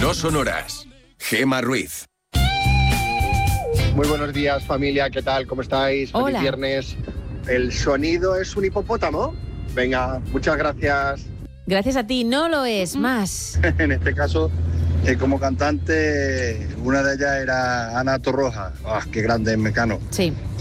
No sonoras. Gema Ruiz. Muy buenos días, familia, ¿qué tal? ¿Cómo estáis? Hola. Feliz viernes. ¿El sonido es un hipopótamo? Venga, muchas gracias. Gracias a ti, no lo es más. En este caso, como cantante, una de ellas era Ana Torroja. ¡Ah, qué grande es Mecano! Sí.